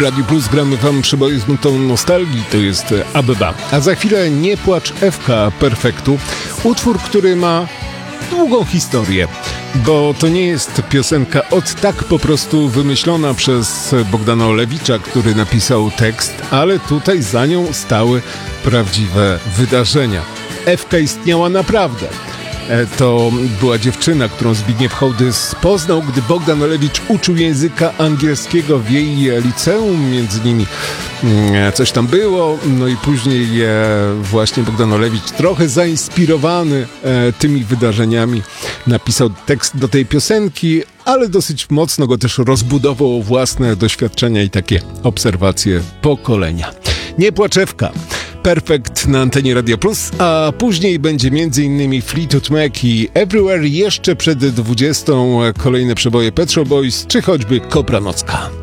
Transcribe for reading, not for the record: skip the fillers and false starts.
Radiu Plus gramy wam przeboje z nutą nostalgii, to jest ABBA. A za chwilę Nie płacz Ewka Perfektu, utwór, który ma długą historię, bo to nie jest piosenka od tak po prostu wymyślona przez Bogdana Olewicza, który napisał tekst, ale tutaj za nią stały prawdziwe wydarzenia. Ewka istniała naprawdę. To była dziewczyna, którą Zbigniew Hołdys poznał, gdy Bogdan Olewicz uczył języka angielskiego w jej liceum. Między nimi coś tam było. No i później właśnie Bogdan Olewicz, trochę zainspirowany tymi wydarzeniami, napisał tekst do tej piosenki, ale dosyć mocno go też rozbudował o własne doświadczenia i takie obserwacje pokolenia. Nie płacz Ewka Perfekt na antenie Radia Plus, a później będzie m.in. Fleetwood Mac i Everywhere, jeszcze przed 20 kolejne przeboje Pet Shop Boys, czy choćby Kopra Nocka.